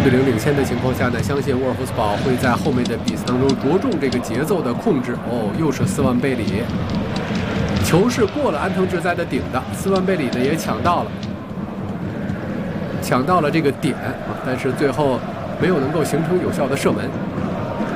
1-0领先的情况下呢，相信沃尔夫斯堡会在后面的比赛当中着重这个节奏的控制。又是斯万贝里，球是过了安藤志在的顶的，斯万贝里呢也抢到了这个点，但是最后没有能够形成有效的射门。